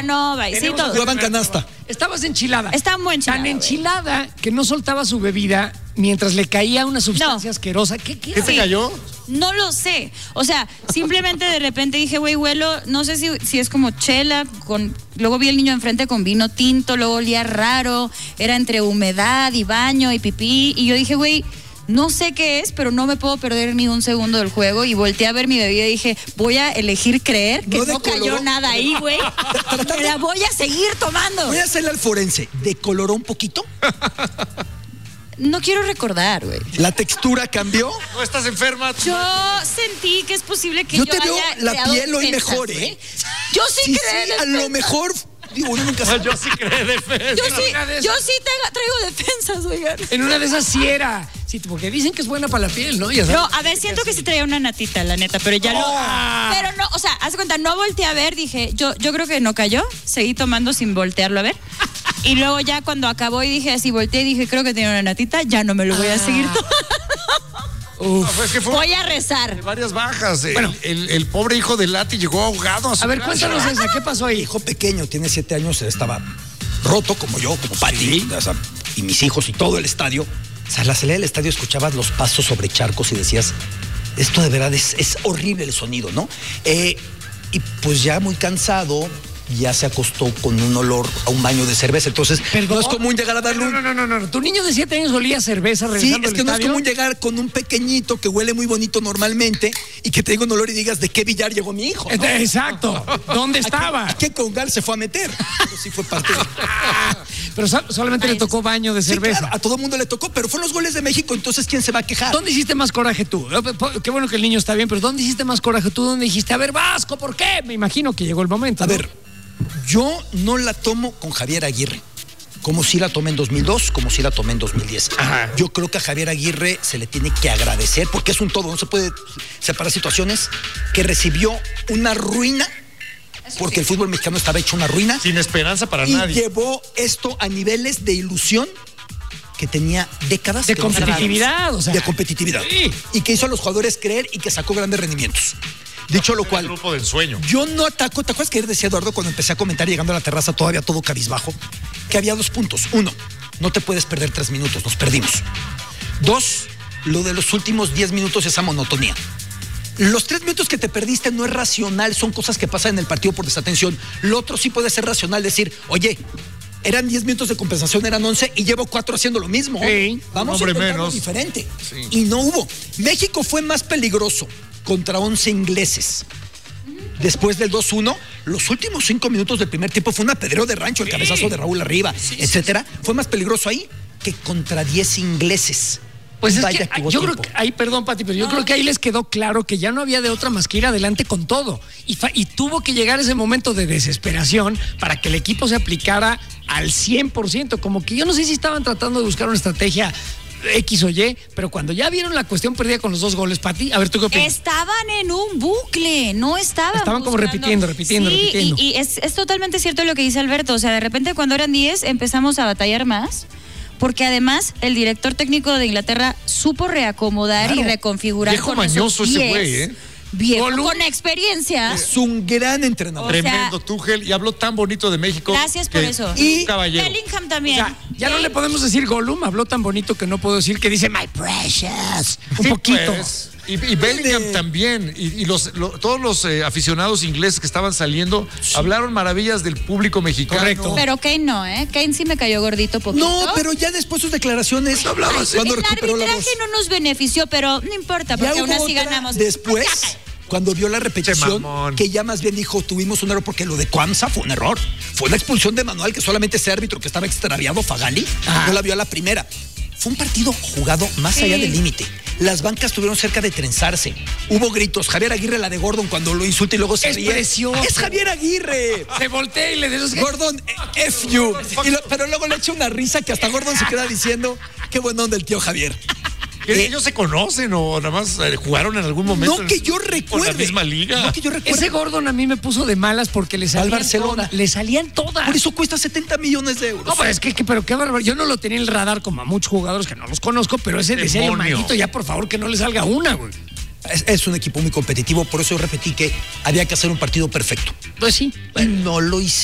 Canova y sí, todo. Jugaban canasta. Estabas enchilada. Estaba muy enchilada. Tan enchilada que no soltaba su bebida mientras le caía una sustancia asquerosa. ¿Qué ¿Qué te cayó? No lo sé. O sea, simplemente de repente dije, güey, huelo, no sé si es como chela, luego vi el niño enfrente con vino tinto, luego olía raro, era entre humedad y baño y pipí, y yo dije, güey, no sé qué es, pero no me puedo perder ni un segundo del juego, y volteé a ver mi bebida y dije, voy a elegir creer que no cayó nada ahí, güey. Me la voy a seguir tomando. Voy a hacerle al forense. ¿Decoloró un poquito? No quiero recordar, güey. ¿La textura cambió? ¿No estás enferma? Yo sentí que es posible que yo yo te veo haya la creado piel hoy defensas, mejor, güey. ¿eh? Yo sí creo. A lo mejor, digo, uno nunca sabe. Yo sí creo defensa. Yo sí traigo defensas, oigan. En una de esas sí era. Sí, porque dicen que es buena para la piel, ¿no? Ya sabes. No, a ver, siento que sí traía una natita, la neta, pero ya Pero no, o sea, haz de cuenta, no volteé a ver, dije, yo creo que no cayó, seguí tomando sin voltearlo a ver. Y luego ya cuando acabó y dije así, volteé y dije, creo que tiene una natita, ya no me lo voy a seguir tomando. No, es que Voy a rezar. Varias bajas. Bueno. El pobre hijo de Lati llegó ahogado a su A ver, casa. cuéntanos esa, ¿qué pasó ahí? Hijo pequeño, tiene 7 años, estaba roto como yo, como Pati, o sea, y mis hijos y todo el estadio. O sea, a la salida del estadio escuchabas los pasos sobre charcos y decías, esto de verdad es horrible el sonido, ¿no? Y pues ya muy cansado, ya se acostó con un olor a un baño de cerveza. Entonces, ¿Perdón? no es común llegar a darle un... No. Tu niño de 7 años olía a cerveza Sí, regresando es al que no es estadio. común llegar con un pequeñito que huele muy bonito normalmente y que te diga un olor y digas, ¿de qué billar llegó mi hijo? ¿No? Exacto. ¿Dónde estaba? ¿A qué congal se fue a meter? Pero sí fue parte de... Pero solamente le tocó baño de Sí, cerveza. claro, a todo mundo le tocó, pero fueron los goles de México, entonces ¿quién se va a quejar? ¿Dónde hiciste más coraje tú? Qué bueno que el niño está bien, pero ¿dónde hiciste más coraje tú? ¿Dónde dijiste, a ver, Vasco, ¿por qué? Me imagino que llegó el momento. A ¿no? ver, yo no la tomo con Javier Aguirre, como si la tomé en 2002, como si la tomé en 2010. Ajá. Yo creo que a Javier Aguirre se le tiene que agradecer, porque es un todo, no se puede separar situaciones, que recibió una ruina, porque el fútbol mexicano estaba hecho una ruina. Sin esperanza para y nadie. llevó esto a niveles de ilusión que tenía décadas. De que no se daban. competitividad, o sea. De competitividad. Sí. Y que hizo a los jugadores creer y que sacó grandes rendimientos. Dicho lo cual, El grupo del sueño. yo no ataco. ¿Te acuerdas que ayer decía Eduardo cuando empecé a comentar llegando a la terraza todavía todo cabizbajo? Que había 2 puntos. 1, no te puedes perder 3 minutos, nos perdimos. 2, lo de los últimos 10 minutos, esa monotonía. Los 3 minutos que te perdiste no es racional, son cosas que pasan en el partido por desatención. Lo otro sí puede ser racional, decir, oye, eran 10 minutos de compensación, eran 11 y llevo 4 haciendo lo mismo. Sí, Vamos hombre, a intentarlo menos. diferente. Sí. Y no hubo. México fue más peligroso contra 11 ingleses. Después del 2-1, los últimos 5 minutos del primer tiempo fue un apedreo de rancho, el cabezazo de Raúl arriba, etcétera. Fue más peligroso ahí que contra 10 ingleses. Pues es Vaya que hubo yo creo tiempo. que ahí, perdón, Pati, pero yo creo que ahí les quedó claro que ya no había de otra más que ir adelante con todo. Y tuvo que llegar ese momento de desesperación para que el equipo se aplicara al 100%. Como que yo no sé si estaban tratando de buscar una estrategia X o Y, pero cuando ya vieron la cuestión perdida con los 2 goles, Pati, a ver, ¿tú qué opinas? Estaban en un bucle, no estaban Estaban como buscando. repitiendo. Y es totalmente cierto lo que dice Alberto. O sea, de repente cuando eran 10 empezamos a batallar más. Porque además el director técnico de Inglaterra supo reacomodar y reconfigurar Viejo con mañoso esos ese 10. güey, ¿eh? Viejo Golu. con experiencia. Es un gran entrenador. O sea, Tremendo Tuchel y habló tan bonito de México. Gracias por que- eso. Y- Un caballero. Bellingham O también. sea, ya no le podemos decir Gollum, habló tan bonito que no puedo decir que dice My Precious. Un Sí, poquito. pues. Y Bellingham también. Y todos los aficionados ingleses que estaban saliendo hablaron maravillas del público mexicano. Correcto. Pero Kane no, ¿eh? Kane sí me cayó gordito poquito. No, pero ya después sus declaraciones cuando el recuperó la voz. arbitraje no nos benefició, pero no importa, Ya porque aún hubo así otra ganamos. después, cuando vio la repetición, mamón. que ya más bien dijo, tuvimos un error, porque lo de Cuamsa fue un error. Fue una expulsión de manual que solamente ese árbitro que estaba extraviado, Fagali, no la vio a la primera. Fue un partido jugado más allá del límite. Las bancas estuvieron cerca de trenzarse. Hubo gritos. Javier Aguirre, la de Gordon, cuando lo insulta y luego se Es ríe. precioso. ¡Es Javier Aguirre! Se voltea y le dice Gordon, F you. Pero luego le echa una risa que hasta Gordon se queda diciendo, qué buen onda el tío Javier. ¿Que ellos se conocen o nada más jugaron en algún momento? No que yo Por recuerde. la misma liga. No que yo recuerde. Ese Gordon a mí me puso de malas porque le salían Barcelona. todas. Le salían todas. Por eso cuesta 70 millones de euros. No, pues es que pero qué bárbaro. Yo no lo tenía en el radar como a muchos jugadores que no los conozco, pero ese decía yo, Demonio. maldito, ya por favor que no le salga una, güey. Es un equipo muy competitivo, por eso yo repetí que había que hacer un partido perfecto. Pues sí. Y no lo hicieron.